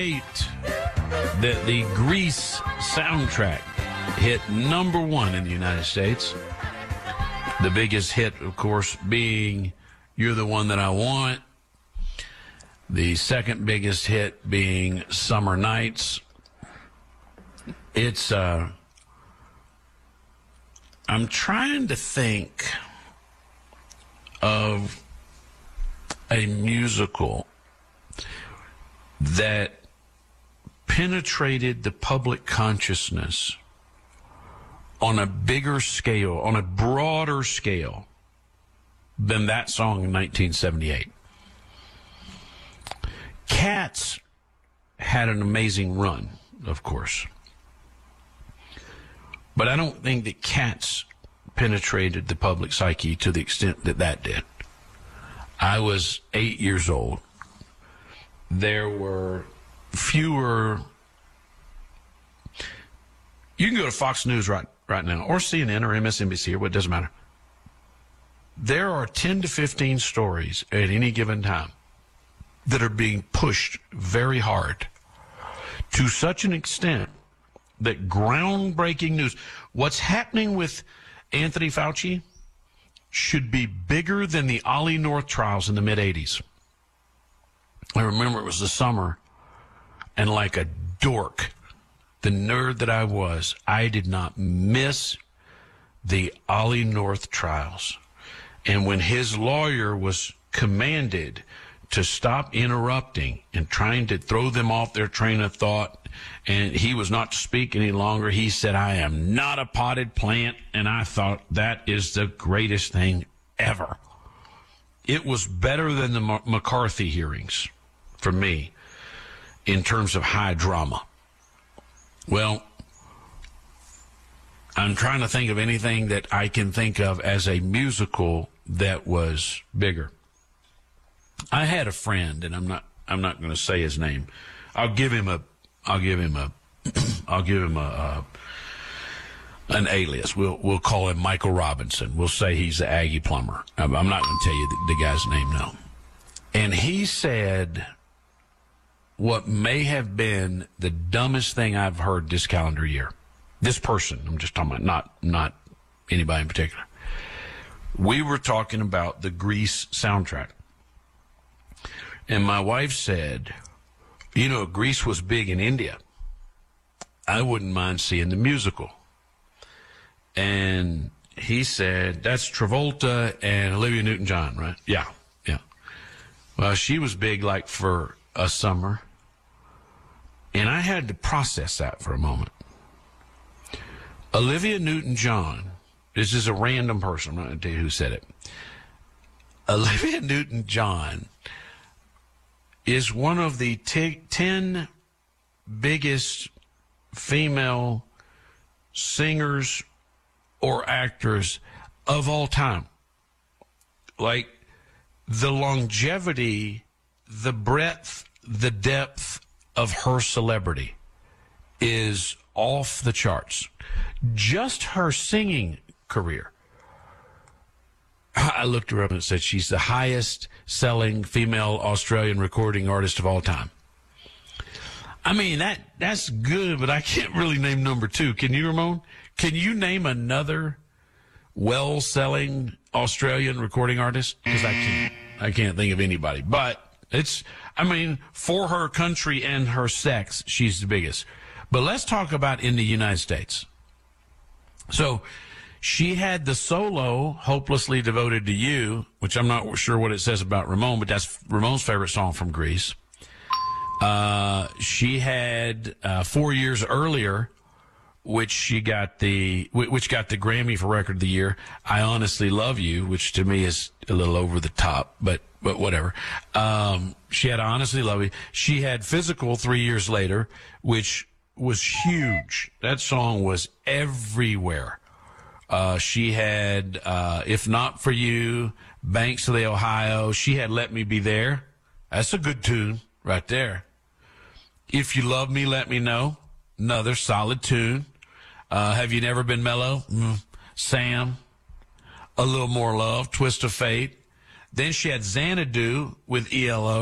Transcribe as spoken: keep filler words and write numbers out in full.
that the Grease soundtrack hit number one in the United States. The biggest hit, of course, being You're the One That I Want. The second biggest hit being Summer Nights. It's, uh, I'm trying to think of a musical that penetrated the public consciousness on a bigger scale, on a broader scale than that song in nineteen seventy-eight. Cats had an amazing run, of course. But I don't think that Cats penetrated the public psyche to the extent that that did. I was eight years old. There were fewer... You can go to Fox News right, right now, or C N N, or M S N B C, or what, doesn't matter. There are ten to fifteen stories at any given time that are being pushed very hard to such an extent that groundbreaking news, what's happening with Anthony Fauci, should be bigger than the Ollie North trials in the mid-eighties. I remember it was the summer, and like a dork, the nerd that I was, I did not miss the Ollie North trials. And when his lawyer was commanded to stop interrupting and trying to throw them off their train of thought, and he was not to speak any longer, he said, I am not a potted plant. And I thought, that is the greatest thing ever. It was better than the McCarthy hearings for me in terms of high drama. Well, I'm trying to think of anything that I can think of as a musical that was bigger. I had a friend, and I'm not I'm not going to say his name. I'll give him a I'll give him a I'll give him a uh, an alias. We'll we'll call him Michael Robinson. We'll say he's the Aggie plumber. I'm not going to tell you the, the guy's name now. And he said what may have been the dumbest thing I've heard this calendar year. This person, I'm just talking about, not not anybody in particular. We were talking about the Grease soundtrack. And my wife said, you know, Grease was big in India. I wouldn't mind seeing the musical. And he said, that's Travolta and Olivia Newton-John, right? Yeah, yeah. Well, she was big like for a summer. And I had to process that for a moment. Olivia Newton-John, this is a random person, I'm not going to tell you who said it. Olivia Newton-John is one of the t- ten biggest female singers or actors of all time. Like, the longevity, the breadth, the depth of her celebrity is off the charts. Just her singing career. I looked her up and said she's the highest selling female Australian recording artist of all time. I mean, that that's good, but I can't really name number two. Can you, Ramon? Can you name another well-selling Australian recording artist? Because I can't. I can't think of anybody. But it's, I mean, for her country and her sex, she's the biggest. But let's talk about in the United States. So she had the solo, Hopelessly Devoted to You, which I'm not sure what it says about Ramon, but that's Ramon's favorite song from Grease. Uh, she had uh, four years earlier, which she got the which got the Grammy for Record of the Year, I Honestly Love You, which to me is a little over the top, but but whatever. Um, she had I Honestly Love You. She had Physical three years later, which was huge. That song was everywhere. Uh, she had uh, If Not For You, Banks of the Ohio. She had Let Me Be There. That's a good tune right there. If You Love Me, Let Me Know. Another solid tune. Uh, Have You Never Been Mellow? Mm. Sam. A Little More Love. Twist of Fate. Then she had Xanadu with E L O.